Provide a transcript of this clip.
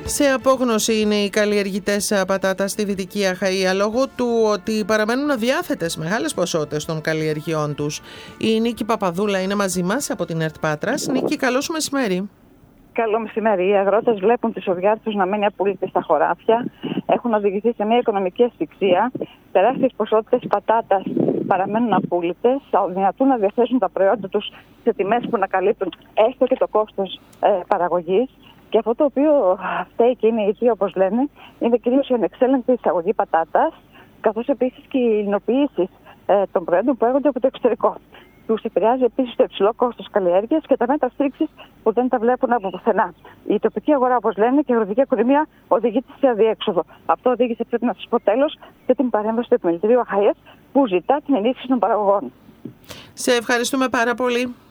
Σε απόγνωση είναι οι καλλιεργητές πατάτας στη Δυτική Αχαΐα λόγω του ότι παραμένουν αδιάθετες μεγάλες ποσότητες των καλλιεργειών τους. Η Νίκη Παπαδούλα είναι μαζί μας από την ΕΡΤ Πάτρας. Νίκη, καλό σου μεσημέρι. Καλό μεσημέρι. Οι αγρότες βλέπουν τη σοδιά τους να μένει απόλυτη στα χωράφια. Έχουν οδηγηθεί σε μια οικονομική ασφυξία. Τεράστιες ποσότητες πατάτας παραμένουν απόλυτες. Δυνατούν να διαθέσουν τα προϊόντα τους σε τιμές που να καλύπτουν έστω και το κόστος παραγωγής. Και αυτό το οποίο φταίει και είναι αιτία, όπως λένε, είναι κυρίως η ανεξέλεγκτη εισαγωγή πατάτας, καθώς επίσης και οι υλοποιήσεις των προϊόντων που έρχονται από το εξωτερικό. Τους επηρεάζει επίσης το υψηλό κόστος καλλιέργειας και τα μέτρα στήριξης που δεν τα βλέπουν από πουθενά. Η τοπική αγορά, όπως λένε, και η αγροτική οικονομία οδηγείται σε αδιέξοδο. Αυτό οδήγησε, πρέπει να σας πω τέλος, και την παρέμβαση του Επιμελητηρίου Αχαΐας που ζητά την ενίσχυση των παραγωγών. Σε ευχαριστούμε πάρα πολύ.